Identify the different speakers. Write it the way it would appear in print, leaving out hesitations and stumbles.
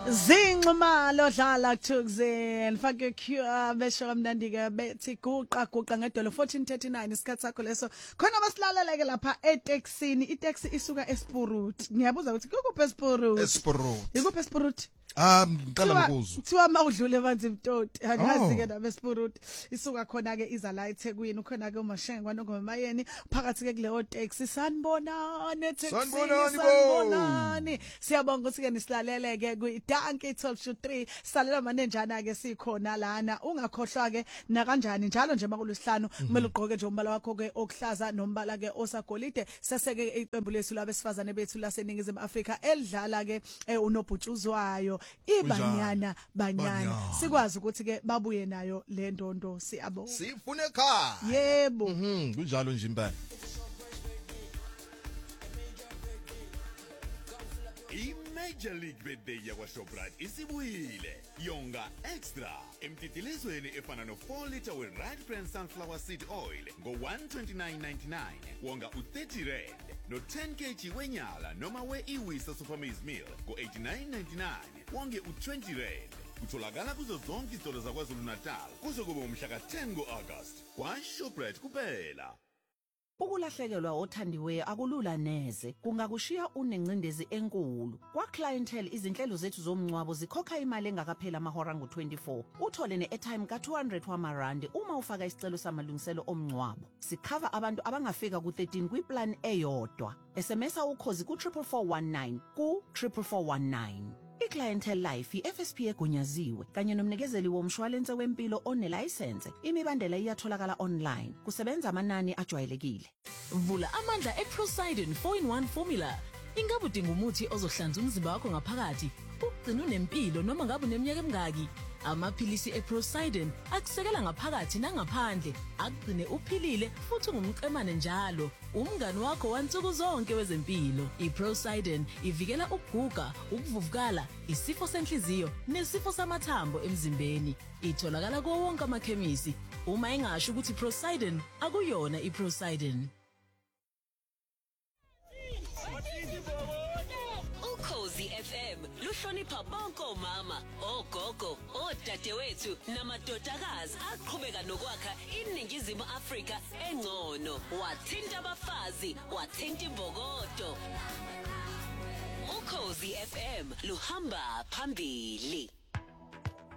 Speaker 1: Zinxumalo dlala kuthukuzeni fake cure besho kamnandi ke bethi guqa ngedolo 1439 isikhathi sakho leso khona basilaleleke lapha eTexini itaxi isuka eSpurut ngiyabuza ukuthi kukuphi eSpurut ikuphi eSpurut
Speaker 2: Ngicela ukuzo.
Speaker 1: Kuthiwa mawudlule emanzi imtoti angazi ke nabeSpurut isuka khona ke iza la eThekwini ukhona ke uMashengwa noNgomayeni phakathi ke kuleyo taxi sanibonani eTexini sanibonani siyabonga ukuthi ke nisilalele ke kuDanki 1223 salela manenjana ke sikhona lana ungakhohlwa ke na kanjani njalo nje makulesihlanu kumele ugqoke nje umbala wakho ke okuhlaza nombala ke osagolide seseke iqembu lethu labesifazane bethu laseningizimu Afrika elidlala ke unobhutshuzwayo ibanyana banyana sikwazi ukuthi ke babuye nayo le ndondo siyabonga
Speaker 2: sifune ekhaya
Speaker 1: yebo
Speaker 2: kunjalo nje impela
Speaker 3: Major League Birthday yakwaShoprite isibuyile yonga extra emtitilizweni efana no4 liter we-Right Brand Sunflower Seed Oil ngo-129.99 wonga u30 rand no10 kg wenyala noma we-Iwisa Supermaize Meal ngo-89.99 wonge u20 rand utholakala kuzo zonke izitolo zaKwaZulu Natal kuze kube umhla ka10 ngo-August kwaShoprite kuphela.
Speaker 4: Ukulahlekelwa othandiweyo akulula neze kungakushiya unencindezi enkulu kwa clientele izinhlelo zethu zomncwabo zikhokha imali engakaphela amahora ngo24 uthole neairtime ka200 wamarandi uma ufaka isicelo samalungiselo omncwabo sikhava abantu abangafika ku13 kwiplan eyodwa SMS ukhozi ku44419 ku44419 iClientele Life iFSP egunyaziwe kanye nomnikezeli womshwalense wempilo onelicense imibandela iyatholakala online kusebenza amanani ajwayelekile
Speaker 5: vula amandla eProsidin 4-in-1 formula ingabe udinga umuthi ozohlanza umzimba wakho ngaphakathi ugcina unempilo noma ngabe uneminyaka emingaki amaphilisi eProsidin akusekela ngaphakathi nangaphandle akugcine uphilile futhi ungumqemane njalo umngani wakho wansuku zonke wezempilo iProsidin ivikela ukuguga ukuvuvukala isifo senhliziyo nesifo samathambo emzimbeni itholakala kuwo wonke amakhemisi uma engasho ukuthi Prosidin akuyona iProsidin
Speaker 6: FM luhlonipha bonke omama, ogogo, odadewethu namadodakazi aqhubeka nokwakha iningizimu Afrika engcono. Wathinta abafazi, wathinta imbokodo. Ukhozi FM luhamba phambili.